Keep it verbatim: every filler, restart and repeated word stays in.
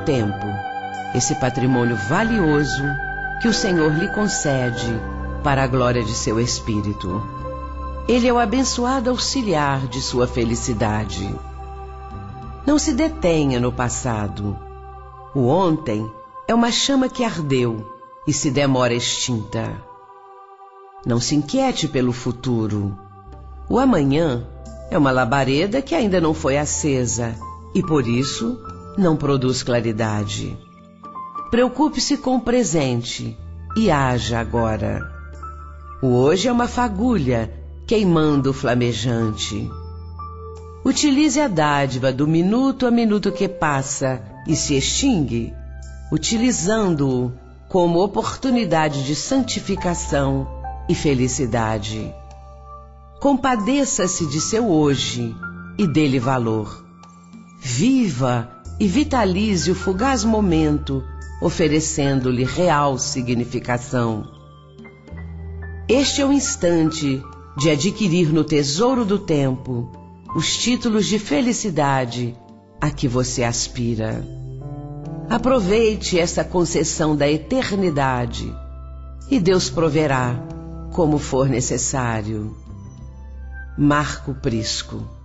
tempo, esse patrimônio valioso que o Senhor lhe concede para a glória de seu Espírito. Ele é o abençoado auxiliar de sua felicidade. Não se detenha no passado. O ontem é uma chama que ardeu e se demora extinta. Não se inquiete pelo futuro. O amanhã é uma labareda que ainda não foi acesa e, por isso, não produz claridade. Preocupe-se com o presente e haja agora. O hoje é uma fagulha queimando flamejante. Utilize a dádiva do minuto a minuto que passa e se extingue, utilizando-o como oportunidade de santificação e felicidade. Compadeça-se de seu hoje e dê-lhe valor. Viva e vitalize o fugaz momento, oferecendo-lhe real significação. Este é o instante de adquirir no tesouro do tempo os títulos de felicidade a que você aspira. Aproveite essa concessão da eternidade e Deus proverá como for necessário. Marco Prisco.